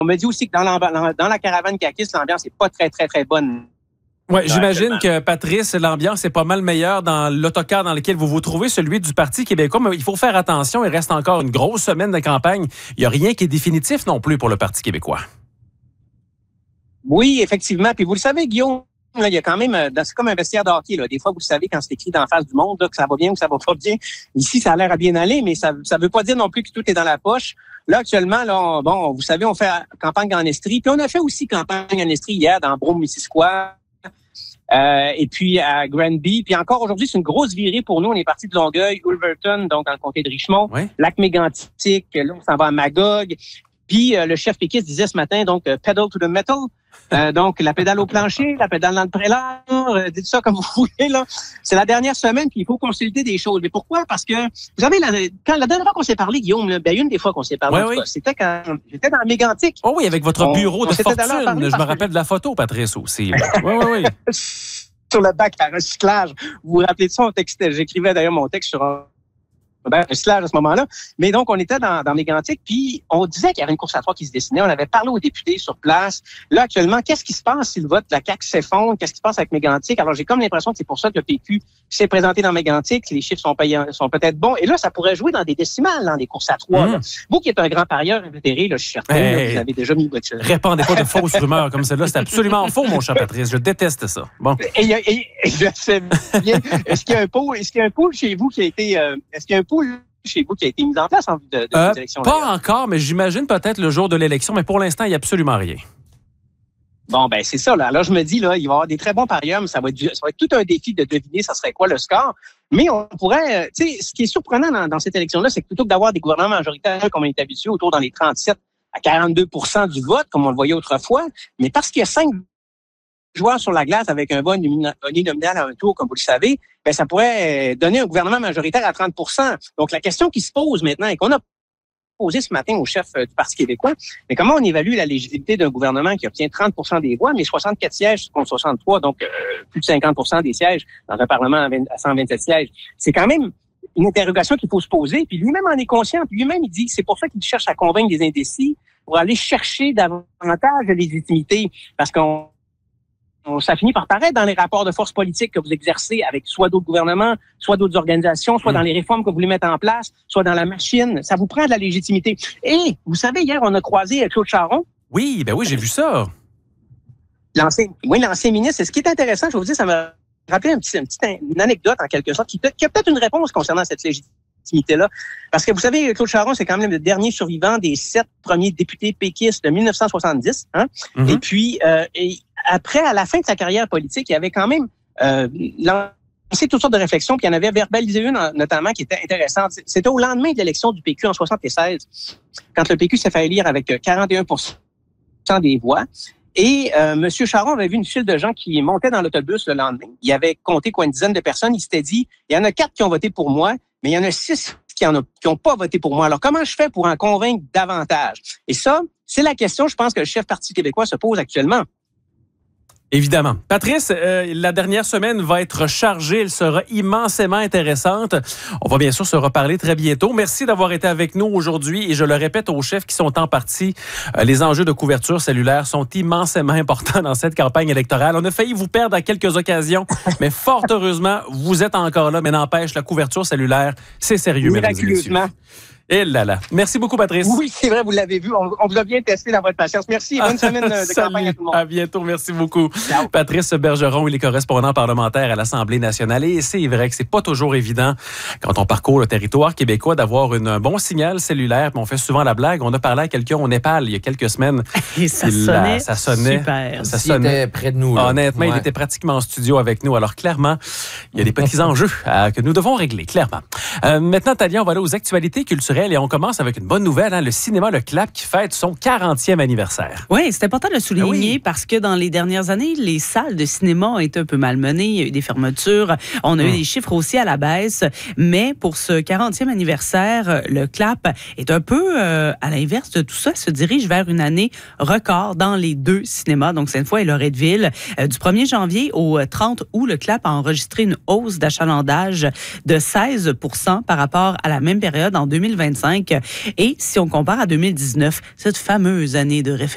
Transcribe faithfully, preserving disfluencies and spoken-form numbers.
on me dit aussi que dans, dans la caravane caquiste, l'ambiance n'est pas très, très, très bonne. Oui, j'imagine que, Patrice, l'ambiance est pas mal meilleure dans l'autocar dans lequel vous vous trouvez, celui du Parti québécois. Mais il faut faire attention, il reste encore une grosse semaine de campagne. Il n'y a rien qui est définitif non plus pour le Parti québécois. Oui, effectivement. Puis vous le savez, Guillaume, là, il y a quand même, c'est comme un vestiaire de hockey, là. Des fois, vous le savez, quand c'est écrit d'en face du monde, là, que ça va bien ou que ça va pas bien. Ici, ça a l'air à bien aller, mais ça ça veut pas dire non plus que tout est dans la poche. Là, actuellement, là, on, bon, vous savez, on fait campagne en Estrie. Puis on a fait aussi campagne en Estrie hier dans Brome-Missisquoi. Euh, et puis à Granby. Puis encore aujourd'hui, c'est une grosse virée pour nous. On est parti de Longueuil, Wolverton, donc dans le comté de Richmond, oui. Lac-Mégantic, là, on s'en va à Magog. Puis euh, le chef péquiste disait ce matin, donc, euh, pedal to the metal. Euh, donc, la pédale au plancher, la pédale dans le prélat, euh, dites ça comme vous voulez, là. C'est la dernière semaine, puis il faut consulter des choses. Mais pourquoi? Parce que, vous savez, la, quand, la dernière fois qu'on s'est parlé, Guillaume, là, ben, une des fois qu'on s'est parlé, oui, oui. c'était quand j'étais dans Mégantic. Oh oui, avec votre bureau on, de on fortune. Je me rappelle de la photo, Patrice, aussi. Oui, oui, oui. Sur le bac à recyclage. Vous vous rappelez de ça? On textait, j'écrivais d'ailleurs mon texte sur un ben, recyclage à ce moment-là. Mais donc, on était dans, dans Mégantic, puis on disait qu'il y avait une course à trois qui se dessinait. On avait parlé aux députés sur place. Là, actuellement, qu'est-ce qui se passe si le vote de la C A Q s'effondre? Qu'est-ce qui se passe avec Mégantic? Alors, j'ai comme l'impression que c'est pour ça que le P Q s'est présenté dans Mégantic. Les chiffres sont, payants, sont peut-être bons. Et là, ça pourrait jouer dans des décimales, dans des courses à trois. Mmh. Vous qui êtes un grand parieur invétéré, là, je suis certain, hey, là, vous avez déjà mis votre... Répandez pas de fausses rumeurs comme celle-là. C'est absolument faux, mon cher Patrice. Je déteste ça. Bon. Et, et, et je sais bien. Est-ce qu'il y a un pôle, est-ce qu'il y a un pôle chez vous qui a été... Euh, est-ce qu'il y a un pôle chez vous qui a été mis en place en vue de, de euh, l'élection? Pas d'ailleurs. Encore, mais j'imagine peut-être le jour de l'élection, mais pour l'instant, il n'y a absolument rien. Bon, ben c'est ça. Là, là je me dis, là, il va y avoir des très bons parieurs, mais ça va être, ça va être tout un défi de deviner ça serait quoi le score. Mais on pourrait, tu sais, ce qui est surprenant dans, dans cette élection-là, c'est que plutôt que d'avoir des gouvernements majoritaires comme on est habitué, autour dans les trente-sept à quarante-deux pour cent du vote, comme on le voyait autrefois, mais parce qu'il y a cinq joueurs sur la glace avec un bon uninominal à un tour, comme vous le savez, ben ça pourrait donner un gouvernement majoritaire à trente pour cent. Donc, la question qui se pose maintenant et qu'on a posée ce matin au chef du Parti québécois, mais comment on évalue la légitimité d'un gouvernement qui obtient trente pour cent des voix, mais soixante-quatre sièges contre soixante-trois, donc euh, plus de cinquante pour cent des sièges dans un Parlement à cent vingt-sept sièges. C'est quand même une interrogation qu'il faut se poser, puis lui-même en est conscient, puis lui-même il dit que c'est pour ça qu'il cherche à convaincre des indécis pour aller chercher davantage de légitimité, parce qu'on ça finit par paraître dans les rapports de force politique que vous exercez avec soit d'autres gouvernements, soit d'autres organisations, soit mmh. dans les réformes que vous voulez mettre en place, soit dans la machine. Ça vous prend de la légitimité. Et, vous savez, hier, on a croisé Claude Charron. Oui, ben oui, j'ai vu ça. L'ancien, oui, l'ancien ministre. Et ce qui est intéressant, je vais vous dire, ça m'a rappelé un petit, un petit, une anecdote, en quelque sorte, qui, qui a peut-être une réponse concernant cette légitimité-là. Parce que vous savez, Claude Charron, c'est quand même le dernier survivant des sept premiers députés péquistes de dix-neuf cent soixante-dix. Hein? Mmh. Et puis, euh, et, après, à la fin de sa carrière politique, il avait quand même euh, lancé toutes sortes de réflexions, puis il en avait verbalisé une notamment qui était intéressante. C'était au lendemain de l'élection du P Q en soixante-seize, quand le P Q s'est fait élire avec quarante et un pour cent des voix. Et euh, M. Charron avait vu une file de gens qui montaient dans l'autobus le lendemain. Il avait compté quoi, une dizaine de personnes. Il s'était dit, il y en a quatre qui ont voté pour moi, mais il y en a six qui n'ont qui ont pas voté pour moi. Alors, comment je fais pour en convaincre davantage? Et ça, c'est la question, je pense, que le chef Parti québécois se pose actuellement. Évidemment. Patrice, euh, la dernière semaine va être chargée. Elle sera immensément intéressante. On va bien sûr se reparler très bientôt. Merci d'avoir été avec nous aujourd'hui. Et je le répète aux chefs qui sont en partie, euh, les enjeux de couverture cellulaire sont immensément importants dans cette campagne électorale. On a failli vous perdre à quelques occasions, mais fort heureusement, vous êtes encore là. Mais n'empêche, la couverture cellulaire, c'est sérieux, mesdames et messieurs. Et là là. Merci beaucoup, Patrice. Oui, c'est vrai, vous l'avez vu. On, on vous a bien testé dans votre patience. Merci et bonne semaine de Salut. campagne à tout le monde. À bientôt. Merci beaucoup. Ciao. Patrice Bergeron, il est correspondant parlementaire à l'Assemblée nationale. Et c'est vrai que c'est pas toujours évident, quand on parcourt le territoire québécois, d'avoir une, un bon signal cellulaire. On fait souvent la blague. On a parlé à quelqu'un au Népal il y a quelques semaines. Et ça sonnait, a, ça sonnait super. Ça sonnait. Il était près de nous. Là. Honnêtement, ouais. Il était pratiquement en studio avec nous. Alors clairement, il y a des petits enjeux euh, que nous devons régler, clairement. Euh, maintenant, Talia, on va aller aux actualités culturelles et on commence avec une bonne nouvelle, hein, le cinéma Le Clap qui fête son quarantième anniversaire. Oui, c'est important de le souligner oui. parce que dans les dernières années, les salles de cinéma ont été un peu malmenées. Il y a eu des fermetures. On a mmh. eu des chiffres aussi à la baisse. Mais pour ce quarantième anniversaire, Le Clap est un peu euh, à l'inverse de tout ça. Il se dirige vers une année record dans les deux cinémas, donc Sainte-Foy et Loretteville. Euh, du premier janvier au trente août, Le Clap a enregistré une hausse d'achalandage de seize pour cent par rapport à la même période en deux mille vingt-cinq. Et si on compare à deux mille dix-neuf, cette fameuse année de référence,